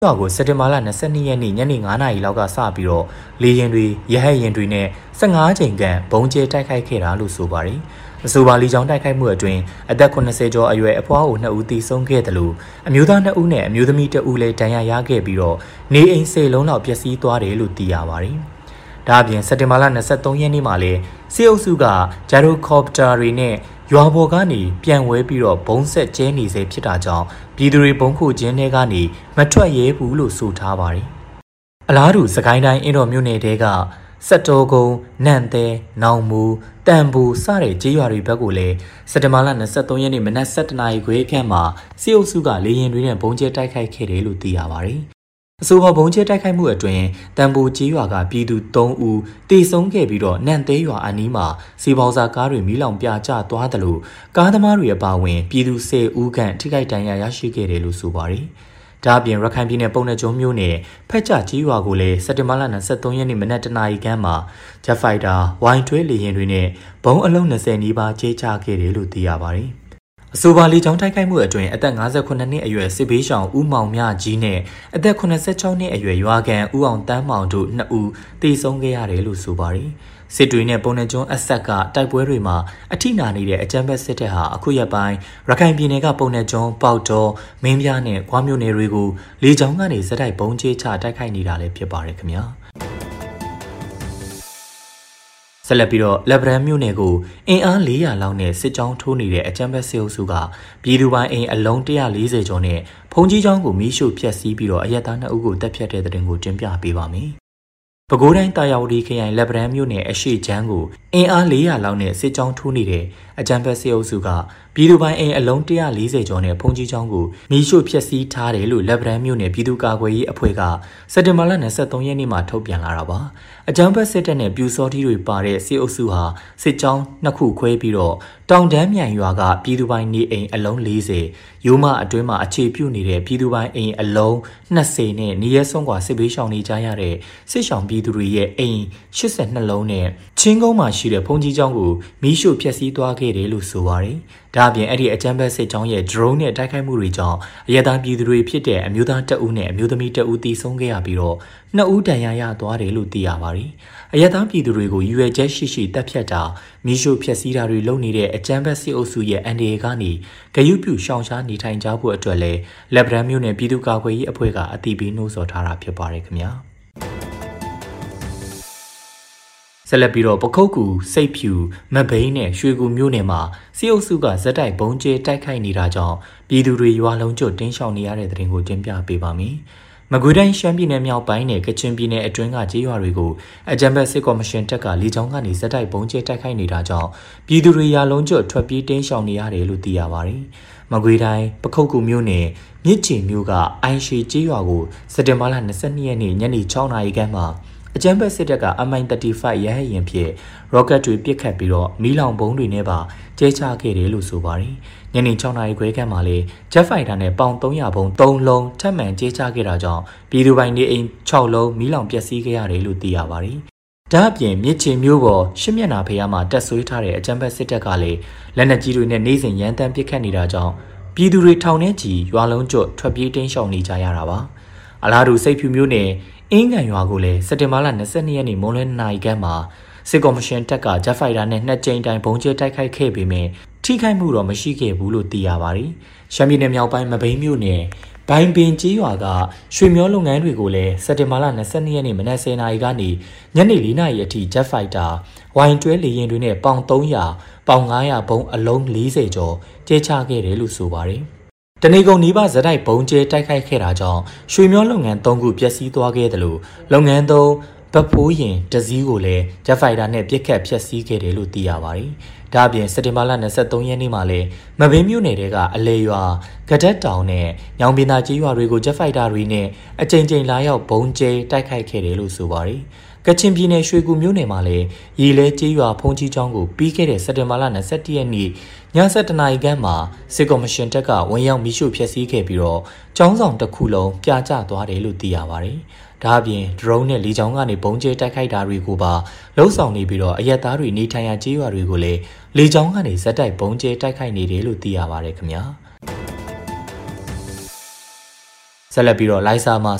ရွာကိုစက်တင်ဘာလ22ရက်နေ့ညနေ9:00 နာရီလောက်ကစပြီးတော့လေယာဉ်တွေရဟတ်ယာဉ်တွေနဲ့15ချိန်ခန့်ဘုံကျဲတိုက်ခိုက်ခဲ့တာလို့ဆိုပါတယ်။အဆိုပါလေကြောင်းတိုက်ခိုက်မှုအတွင်းအသက်80ကျော်အရွယ်အဖွားအို2ဦးသေဆုံးခဲ့တယ်လို့အမျိုးသား2ဦးနဲ့အမျိုးသမီး1ဦးလည်းဒဏ်ရာရခဲ့ပြီးတော့နေအိမ်10လုံးလောက်ပျက်စီးသွားတယ်လို့သိရပါတယ်။ဒါအပြင်စက်တင်ဘာလ23ရက်နေ့မှာလည်းစစ်အုပ်စုကဂျာရိုကော်ပတာတွေနဲ့ရွာပေါ်ကနေပြန်ဝဲပြီးတော့ဘုံဆက်ကျဲနေစေဖြစ်တာကြောင့်ပြည်သူတွေဘုံခုကျင်းထဲကနေမထွက်ရဲဘူးလို့ဆိုထားပါတယ်။အလားတူစကိုင်းတိုင်းအင်းတော်မြို့နယ်တဲကစက်တော်ကုန်းနန့်သဲနောင်မူတန်ဘူစတဲ့ကြေးရွာတွေဘက်ကိုလည်းစက်တင်ဘာလ23ရက်နေ့မနက်7:00 နာရီခွဲခန့်မှာစစ်အုပ်စုကလေယာဉ်တွေနဲ့ဘုံကျဲတိုက်ခိုက်ခဲ့တယ်လို့သိရပါတယ်။အဆိုပါဘုံကျဲတိုက်ခိုက်မှုအတွင်းတန်ဘူကြေးရွာကပြည်သူ3ဦးတေဆုံးခဲ့ပြီးတော့နန့်သေးရွာအနီးမှာစီပေါစာကားတွေမီးလောင်ပြကျသွားတယ်လို့ကားသမားတွေအပါအဝင်ပြည်သူ10ဦးခန့်ထိခိုက်ဒဏ်ရာရရှိခဲ့တယ်လို့ဆိုပါတယ်။ဒါအပြင်ရခိုင်ပြည်နယ်ပုံနှကျွန်းမြို့နယ်ဖက်ချကြေးရွာကိုလည်းစက်တင်ဘာလ23ရက်နေ့မနက်တနာရီခန့်မှာဂျက်ဖိုက်တာဝိုင်ထွဲလေယာဉ်တွေနဲ့ဘုံအလုံး20နီးပါးကျဲချခဲ့တယ်လို့သိရပါတယ်။အဆိုပါလေကြောင်းတိုက်ခိုက်မှုအတွင်းအသက်58နှစ်အရွယ်စစ်ဘေးရှောင်ဦးမောင်မြကြီးနဲ့အသက်86နှစ်အရွယ်ရွာကန်ဦးအောင်တန်းမောင်တို့2ဦးသေဆုံးခဲ့ရတယ်လို့ဆိုပါတယ်။စစ်တွေနဲ့ပုံနှကျွန်းအဆက်ကတိုက်ပွဲတွေမှာအထိနာနေတဲ့အကြမ်းဖက်စစ်တပ်ဟာအခုရက်ပိုင်းရခိုင်ပြည်နယ်ကပုံနှကျွန်းပေါက်တော်မင်းပြားနဲ့ဂွားမြို့နယ်တွေကိုလေကြောင်းကနေဇက်တိုက်ဘုံကျဲချတိုက်ခိုက်နေတာလည်းဖြစ်ပါတယ်ခင်ဗျာ။ဆက်လက်ပြီးတော့လက်ဗရန်မြို့နယ်ကိုအင်အား400လောက်နဲ့စစ်ကြောင်းထိုးနေတဲ့အကြမ်းဖက်စစ်အုပ်စုကပြည်သူပိုင်းအိမ်အလုံး140ကျော်နဲ့ဖုန်ကြီးကျောင်းကိုမီးရှို့ဖျက်ဆီးပြီးတော့အရက်သား2ဦးကိုတပ်ဖြတ်တဲ့တဲ့တင်ကိုတင်ပြပေးပါမယ်။ပဲခူးတိုင်းတာယာဝတီခရိုင်လက်ဗရန်မြို့နယ်အရှိချမ်းကိုအင်အား400လောက်နဲ့စစ်ကြောင်းထိုးနေတဲ့အကြမ်းဖက်စစ်အုပ်စုကပြည်သူပိုင်းအိမ်အလုံး140ကျော်နဲ့ဖုန်ကြီးကျောင်းကိုမီးရှို့ဖျက်ဆီးထားတယ်လို့လက်ဗရန်မြို့နယ်ပြည်သူ့ကာကွယ်ရေးအဖွဲ့ကစက်တင်ဘာလ23ရက်နေ့မှာထုတ်ပြန်လာတာပါ။အကြမ်းဖက်စစ်တပ်နဲ့ပြူစောထီးတွေပါတဲ့စစ်အုပ်စုဟာစစ်ကြောင်း2ခုခွဲပြီးတော့တောင်တန်းမြိုင်ရွာကပြည်သူပိုင်းနေအိမ်အလုံး40ရိုးမအတွင်းမှာအခြေပြုနေတဲ့ပြည်သူပိုင်းအိမ်အလုံး20နဲ့နေရဲဆုံးကွာစစ်ဘေးရှောင်နေကြရတဲ့စစ်ရှောင်ပြည်သူတွေရဲ့အိမ်82လုံးနဲ့ချင်းကုန်းမှာရှိတဲ့ဖုန်ကြီးကျောင်းကိုမီးရှို့ဖျက်ဆီးသွားခဲ့တယ်လို့ဆိုပါတယ်။ဒါအပြင်အဲ့ဒီအကြမ်းဖက်စစ်ကြောင်းရဲ့ drone နဲ့တိုက်ခိုက်မှုတွေကြောင့်အရက်သားပြည်သူတွေဖြစ်တဲ့အမျိုးသား2ဦးနဲ့အမျိုးသမီး1ဦးသေဆုံးခဲ့ရပြီးတော့2ဦးဒဏ်ရာရသွားတယ်လို့သိရပါတယ်။အရက်သားပြည်သူတွေကိုရွယ်ချက်ရှိတပ်ဖြတ်တာမီးရှို့ဖျက်ဆီးတာတွေလုပ်နေတဲ့အကြမ်းဖက်စစ်အုပ်စုရဲ့အန်ဒီအေကနေဂရုပြုရှောင်ရှားနေထိုင်ကြဖို့အတွက်လည်းလက်ဗရန်မြို့နယ်ပြည်သူ့ကာကွယ်ရေးအဖွဲ့ကအသိပေးနှိုးဆော်ထားတာဖြစ်ပါတယ်ခင်ဗျာ။ဆက်လက်ပြီးတော့ပခုတ်ကူစိတ်ဖြူမဘိန်းနဲ့ရွှေကူမြို့နယ်မှာစစ်အုပ်စုကဇက်တိုက်ဘုံကျဲတိုက်ခိုက်နေတာကြောင့်ပြည်သူတွေရွာလုံးကျွတ်တင်းရှောင်နေရတဲ့တဲ့တင်ကိုတင်ပြပေးပါမယ်။မကွေးတိုင်းရှမ်းပြည်နယ်မြောက်ပိုင်းနဲ့ကချင်ပြည်နယ်အတွင်းကကြေးရွာတွေကိုအကြမ်းဖက်စစ်ကော်မရှင်တပ်ကလေကြောင်းကနေဇက်တိုက်ဘုံကျဲတိုက်ခိုက်နေတာကြောင့်ပြည်သူတွေရွာလုံးကျွတ်ထွက်ပြေးတင်းရှောင်နေရတယ်လို့သိရပါတယ်။မကွေးတိုင်းပခုတ်ကူမြို့နယ်မြစ်ချီမြို့ကအိုင်ရှီကြေးရွာကိုစက်တင်ဘာလ22ရက်နေ့ညနေ6:00 နာရီခန့်မှာအကြမ်းဖက်စစ်တပ်က MI-35 ရဟတ်ယာဉ်ဖြင့်ရော့ကတ်တွေပစ်ခတ်ပြီးတော့မီးလောင်ဘုံတွေနဲ့ပါကျဲချခဲ့တယ်လို့ဆိုပါတယ်။ညနေ6:00 နာရီခွဲခန့်မှာလေဂျက်ဖိုက်တာနဲ့ပေါင်300ဘုံ3လုံးထပ်မံကျဲချခဲ့တာကြောင့်ပြည်သူပိုင်းနေအိမ်6လုံးမီးလောင်ပျက်စီးခဲ့ရတယ်လို့သိရပါတယ်။ဒါအပြင်မြစ်ချေမြို့ပေါ်ရှစ်မျက်နှာဖျားမှာတက်ဆွေးထားတဲ့အကြမ်းဖက်စစ်တပ်ကလည်းလက်နက်ကြီးတွေနဲ့နေစဉ်ရန်တမ်းပစ်ခတ်နေတာကြောင့်ပြည်သူတွေထောင်ထဲချီရွာလုံးကျွတ်ထွက်ပြေးတင်းရှောင်နေကြရတာပါ။အလားတူစိတ်ဖြူမြို့နယ်အင်းကန်ရွာကိုလည်းစက်တင်ဘာလ22ရက်နေ့မွန်းလွဲနာရီခန့်မှာစစ်ကော်မရှင်တပ်ကဂျက်ဖိုက်တာနဲ့2ကြိမ်တိုင်ဘုံကျဲတိုက်ခိုက်ခဲ့ပေမဲ့ထိခိုက်မှုတော့မရှိခဲ့ဘူးလို့သိရပါတယ်။ရှမ်းပြည်နယ်မြောက်ပိုင်းမဘိန်းမြို့နယ်ဘိုင်ပင်ကြေးရွာကရွှေမျောလုပ်ငန်းတွေကိုလည်းစက်တင်ဘာလ22ရက်နေ့မနက်10:00 နာရီကနေညနေ4:00 နာရီအထိဂျက်ဖိုက်တာဝိုင်တွဲလေယာဉ်တွေနဲ့ပေါင်300ပေါင်900ဘုံအလုံး40ကျော်ကျဲချခဲ့တယ်လို့ဆိုပါတယ်။တနေကုန်နီးပါးဇက်တိုက်ဘုံကျဲတိုက်ခိုက်ခဲ့တာကြောင့်ရွှေမျောလုပ်ငန်း3ခုပျက်စီးသွားခဲ့တယ်လို့လုပ်ငန်း3ဗတ်ဖိုးရင်တစည်းကိုလည်းဂျက်ဖိုက်တာနဲ့ပစ်ခတ်ဖျက်ဆီးခဲ့တယ်လို့သိရပါတယ်။ဒါအပြင်စက်တင်ဘာလ23ရက်နေ့မှာလည်းမဘင်းမြို့နယ်ကအလဲရွာကဒက်တောင်နဲ့ညောင်ပင်သာကျေးရွာတွေကိုဂျက်ဖိုက်တာတွေနဲ့အကြိမ်ကြိမ်လာရောက်ဘုံကျဲတိုက်ခိုက်ခဲ့တယ်လို့ဆိုပါတယ်။ကချင်ပြည်နယ်ရွှေကူမြို့နယ်မှာလည်းရီလဲကျေးရွာဖုန်ကြီးကျောင်းကိုပြီးခဲ့တဲ့စက်တင်ဘာလ21ရက်နေ့ည7:00 နာရီခန့်မှာစစ်ကော်မရှင်တပ်ကဝင်ရောက်မီးရှို့ဖျက်ဆီးခဲ့ပြီးတော့ကျောင်းဆောင်တစ်ခုလုံးပြာကျသွားတယ်လို့သိရပါတယ်။ဒါအပြင် drone နဲ့လေကြောင်းကနေဘုံကျဲတိုက်ခိုက်တာတွေကိုပါလှုပ်ဆောင်နေပြီးတော့အရက်သားတွေနေထိုင်ရာကျေးရွာတွေကိုလည်းလေကြောင်းကနေဇက်တိုက်ဘုံကျဲတိုက်ခိုက်နေတယ်လို့သိရပါတယ်ခင်ဗျာ။ဆက်လက်ပြီးတော့လိုင်စာမှာ